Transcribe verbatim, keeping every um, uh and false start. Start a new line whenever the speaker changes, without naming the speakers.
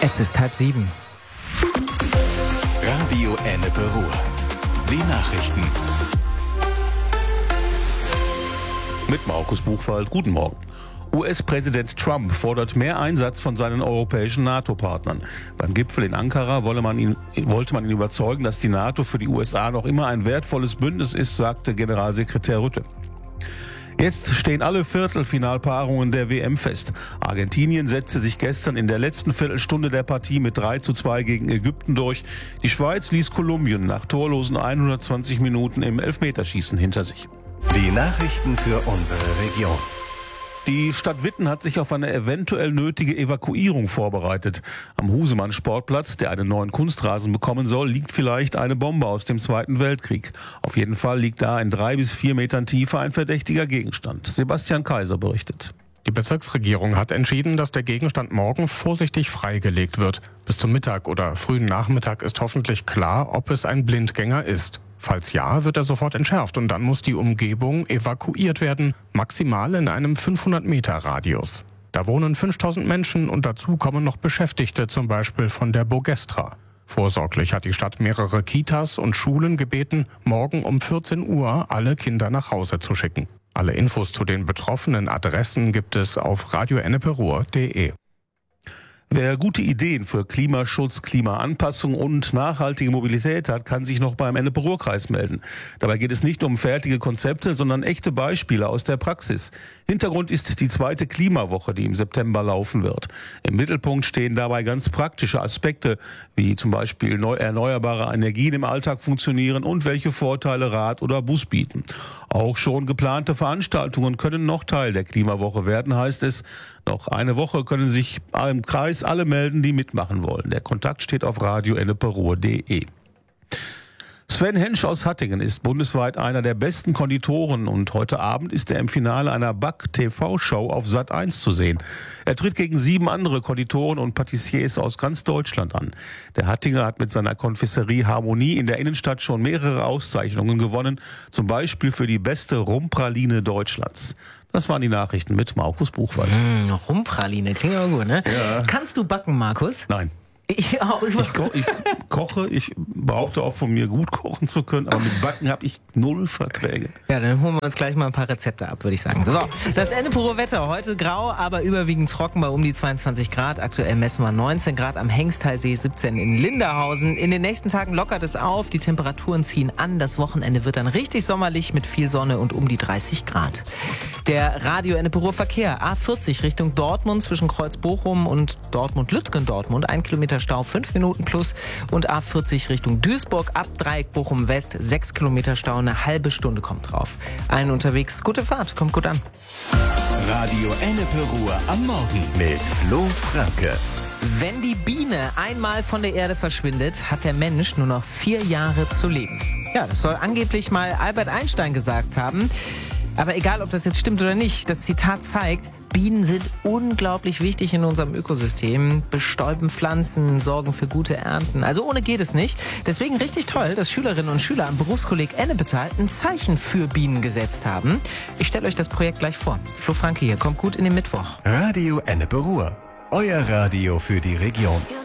Es ist halb sieben.
Radio Ennepe Ruhr. Die Nachrichten.
Mit Markus Buchwald. Guten Morgen. U S-Präsident Trump fordert mehr Einsatz von seinen europäischen NATO-Partnern. Beim Gipfel in Ankara wolle man ihn, wollte man ihn überzeugen, dass die NATO für die U S A noch immer ein wertvolles Bündnis ist, sagte Generalsekretär Rutte. Jetzt stehen alle Viertelfinalpaarungen der W M fest. Argentinien setzte sich gestern in der letzten Viertelstunde der Partie mit drei zu zwei gegen Ägypten durch. Die Schweiz ließ Kolumbien nach torlosen hundertzwanzig Minuten im Elfmeterschießen hinter sich.
Die Nachrichten für unsere Region.
Die Stadt Witten hat sich auf eine eventuell nötige Evakuierung vorbereitet. Am Husemann-Sportplatz, der einen neuen Kunstrasen bekommen soll, liegt vielleicht eine Bombe aus dem Zweiten Weltkrieg. Auf jeden Fall liegt da in drei bis vier Metern Tiefe ein verdächtiger Gegenstand. Sebastian Kaiser berichtet.
Die Bezirksregierung hat entschieden, dass der Gegenstand morgen vorsichtig freigelegt wird. Bis zum Mittag oder frühen Nachmittag ist hoffentlich klar, ob es ein Blindgänger ist. Falls ja, wird er sofort entschärft und dann muss die Umgebung evakuiert werden, maximal in einem fünfhundert Meter Radius. Da wohnen fünftausend Menschen und dazu kommen noch Beschäftigte, zum Beispiel von der Bogestra. Vorsorglich hat die Stadt mehrere Kitas und Schulen gebeten, morgen um vierzehn Uhr alle Kinder nach Hause zu schicken. Alle Infos zu den betroffenen Adressen gibt es auf radio ennepe ruhr punkt de.
Wer gute Ideen für Klimaschutz, Klimaanpassung und nachhaltige Mobilität hat, kann sich noch beim Ennepe-Ruhr-Kreis melden. Dabei geht es nicht um fertige Konzepte, sondern echte Beispiele aus der Praxis. Hintergrund ist die zweite Klimawoche, die im September laufen wird. Im Mittelpunkt stehen dabei ganz praktische Aspekte, wie zum Beispiel neu erneuerbare Energien im Alltag funktionieren und welche Vorteile Rad oder Bus bieten. Auch schon geplante Veranstaltungen können noch Teil der Klimawoche werden, heißt es. Noch eine Woche können sich im Kreis alle melden, die mitmachen wollen. Der Kontakt steht auf radio ennepe ruhr punkt de. Sven Hensch aus Hattingen ist bundesweit einer der besten Konditoren und heute Abend ist er im Finale einer Back-T V-Show auf Sat eins zu sehen. Er tritt gegen sieben andere Konditoren und Patissiers aus ganz Deutschland an. Der Hattinger hat mit seiner Konfiserie Harmonie in der Innenstadt schon mehrere Auszeichnungen gewonnen, zum Beispiel für die beste Rumpraline Deutschlands. Das waren die Nachrichten mit Markus Buchwald.
Mmh, Rumpraline, klingt aber gut, ne?
Ja.
Kannst du backen, Markus?
Nein.
Ich, auch
ich, ko- ich koche, ich behaupte auch von mir gut kochen zu können, aber mit Backen habe ich null Verträge.
Ja, dann holen wir uns gleich mal ein paar Rezepte ab, würde ich sagen. So, das Ennepe-Ruhr Wetter. Heute grau, aber überwiegend trocken bei um die zweiundzwanzig Grad. Aktuell messen wir neunzehn Grad am Hengstalsee, siebzehn in Linderhausen. In den nächsten Tagen lockert es auf, die Temperaturen ziehen an. Das Wochenende wird dann richtig sommerlich mit viel Sonne und um die dreißig Grad. Der Radio Ennepe-Ruhr Verkehr. A vierzig Richtung Dortmund zwischen Kreuz Bochum und Dortmund-Lütgen-Dortmund. Ein Kilometer Stau, fünf Minuten plus. Und A vierzig Richtung Duisburg ab Dreieck Bochum West, sechs Kilometer Stau, eine halbe Stunde kommt drauf. Allen unterwegs, gute Fahrt, kommt gut an.
Radio Ennepe Ruhr am Morgen mit Flo Franke.
Wenn die Biene einmal von der Erde verschwindet, hat der Mensch nur noch vier Jahre zu leben. Ja, das soll angeblich mal Albert Einstein gesagt haben. Aber egal, ob das jetzt stimmt oder nicht, das Zitat zeigt, Bienen sind unglaublich wichtig in unserem Ökosystem, bestäuben Pflanzen, sorgen für gute Ernten. Also ohne geht es nicht. Deswegen richtig toll, dass Schülerinnen und Schüler am Berufskolleg Ennepetal ein Zeichen für Bienen gesetzt haben. Ich stelle euch das Projekt gleich vor. Flo Franke hier, kommt gut in den Mittwoch.
Radio Ennepe Ruhr, euer Radio für die Region.